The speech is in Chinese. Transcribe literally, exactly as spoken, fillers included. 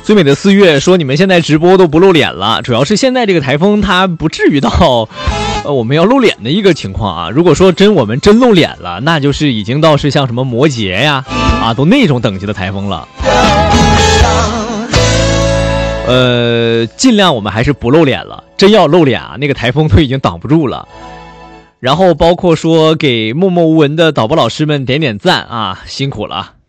最美的四月说你们现在直播都不露脸了，主要是现在这个台风它不至于到呃我们要露脸的一个情况啊。如果说真我们真露脸了，那就是已经到是像什么摩羯呀啊都那种等级的台风了。呃，尽量我们还是不露脸了，真要露脸啊，那个台风都已经挡不住了。然后包括说给默默无闻的导播老师们点点赞啊，辛苦了。